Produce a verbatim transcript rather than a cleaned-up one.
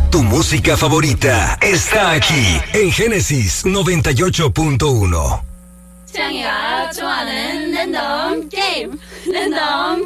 Tu música favorita está aquí en Génesis noventa y ocho punto uno. 창이가 좋아하는 랜덤 게임 랜덤